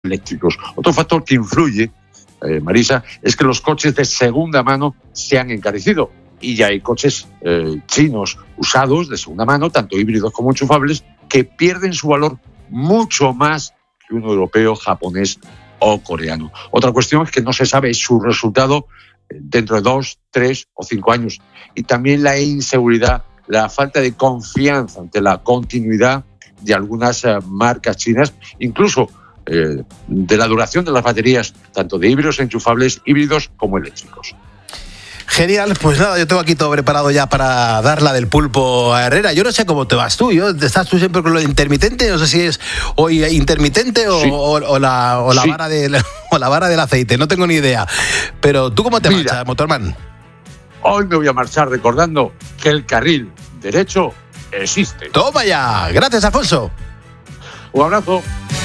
eléctricos. Otro factor que influye, Marisa, es que los coches de segunda mano se han encarecido y ya hay coches chinos usados de segunda mano, tanto híbridos como enchufables, que pierden su valor mucho más que uno europeo, japonés o coreano. Otra cuestión es que no se sabe su resultado dentro de 2, 3 o 5 años. Y también la inseguridad, la falta de confianza ante la continuidad de algunas marcas chinas, incluso de la duración de las baterías, tanto de híbridos enchufables, híbridos como eléctricos. Genial, pues nada, yo tengo aquí todo preparado ya para dar la del pulpo a Herrera. Yo no sé cómo te vas tú, ¿estás tú siempre con lo intermitente? No sé si es hoy intermitente o, sí, o la sí, vara del aceite, no tengo ni idea. Pero ¿tú cómo te marchas, Motorman? Hoy me voy a marchar recordando que el carril derecho existe. ¡Toma ya! Gracias, Afonso. Un abrazo.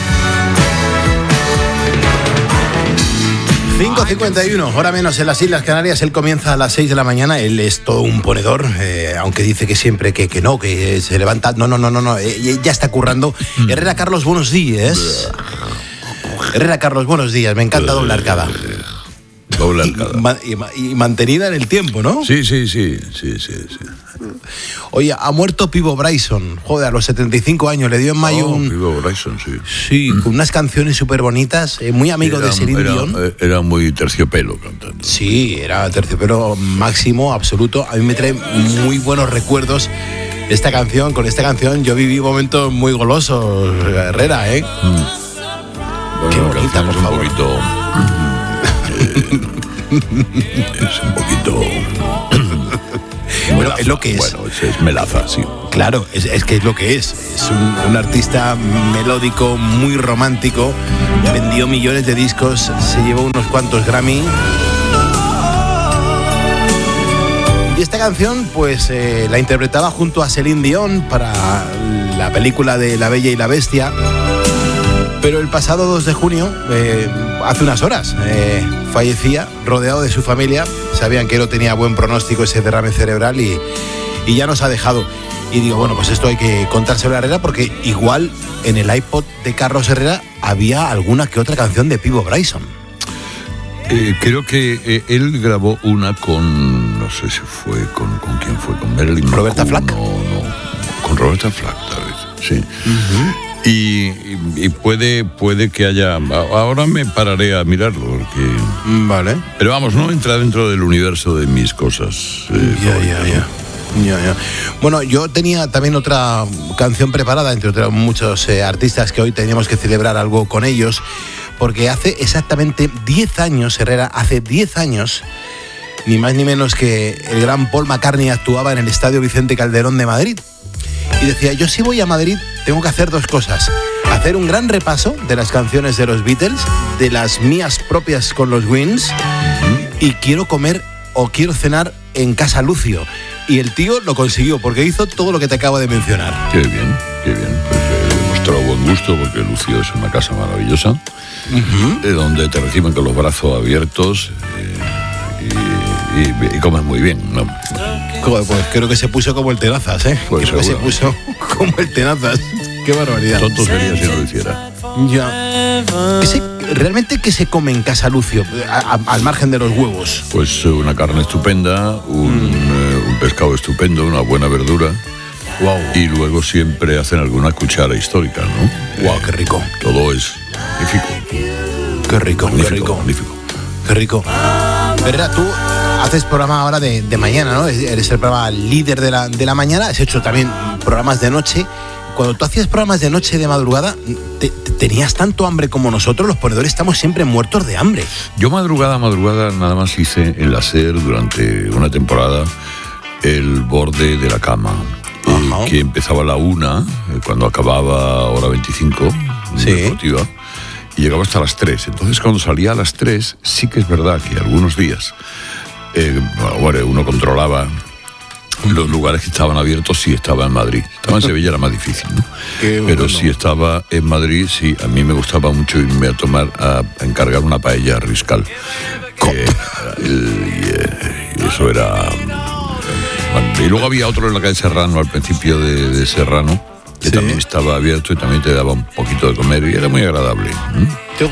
5:51, hora menos en las Islas Canarias. Él comienza a las 6 de la mañana. Él es todo un ponedor, aunque dice que siempre que no, que se levanta. No, ya está currando. Herrera Carlos, buenos días. Herrera Carlos, buenos días. Me encanta doble arcada. Doble arcada. Y mantenida en el tiempo, ¿no? Sí. Oye, ha muerto Peabo Bryson. Joder, a los 75 años. Le dio en mayo Peabo Bryson, sí. Sí, con unas canciones súper bonitas. Muy amigo de Celine Dion. Era muy terciopelo cantando. Sí, era terciopelo máximo, absoluto. A mí me trae muy buenos recuerdos esta canción. Con esta canción yo viví momentos muy golosos, Herrera, ¿eh? Bueno, qué bonita, por favor. Es un poquito... Bueno, es lo que es. Bueno, es melaza, sí. Claro, es que es lo que es. Es un artista melódico, muy romántico. Vendió millones de discos, se llevó unos cuantos Grammy. Y esta canción, pues, la interpretaba junto a Celine Dion para la película de La Bella y la Bestia. Pero el pasado 2 de junio, hace unas horas, fallecía rodeado de su familia. Sabían que no tenía buen pronóstico ese derrame cerebral y ya nos ha dejado. Y digo, bueno, pues esto hay que contárselo a Herrera porque igual en el iPod de Carlos Herrera había alguna que otra canción de Peabo Bryson. Creo que él grabó una con, no sé si fue con quién fue, con Marilyn Monroe. ¿Roberta Flack? No, con Roberta Flack, tal vez, sí. Uh-huh. Y puede que haya... Ahora me pararé a mirarlo porque... Vale. Pero vamos, no entra dentro del universo de mis cosas. Ya. Bueno, yo tenía también otra canción preparada, entre otros muchos artistas que hoy teníamos que celebrar algo con ellos, porque hace exactamente 10 años, Herrera, hace 10 años, ni más ni menos que el gran Paul McCartney actuaba en el Estadio Vicente Calderón de Madrid. Y decía, yo si voy a Madrid tengo que hacer 2 cosas. Hacer un gran repaso de las canciones de los Beatles, de las mías propias con los Wings, y quiero comer o quiero cenar en Casa Lucio. Y el tío lo consiguió, porque hizo todo lo que te acabo de mencionar. Qué bien. Pues demostró buen gusto, porque Lucio es una casa maravillosa, donde te reciben con los brazos abiertos y comes muy bien, ¿no? Pues creo que se puso como el Tenazas, ¿eh? Pues creo que se puso como el Tenazas. Qué barbaridad. Tonto sería si no lo hiciera. Ya. ¿Realmente qué se come en Casa Lucio, al margen de los huevos? Pues una carne estupenda, un pescado estupendo, una buena verdura. Wow. Y luego siempre hacen alguna cuchara histórica, ¿no? Wow, qué rico. Todo es magnífico. Qué rico. Magnífico. Qué rico. Herrera, tú haces programa ahora de mañana, ¿no? Eres el programa líder de la mañana. Has hecho también programas de noche. Cuando tú hacías programas de noche, de madrugada, ¿tenías tanto hambre como nosotros? Los ponedores estamos siempre muertos de hambre. Yo madrugada nada más hice en la SER durante una temporada el borde de la cama, que empezaba a la 1, cuando acababa hora 25, deportiva, y llegaba hasta las 3. Entonces cuando salía a las 3, sí que es verdad que algunos días uno controlaba los lugares que estaban abiertos si estaba en Madrid. Estaba en Sevilla, era más difícil, ¿no? Pero si estaba en Madrid, sí, a mí me gustaba mucho irme a encargar una paella Riscal. Y eso era... y luego había otro en la calle Serrano, al principio de Serrano, que también estaba abierto y también te daba un poquito de comer y era muy agradable.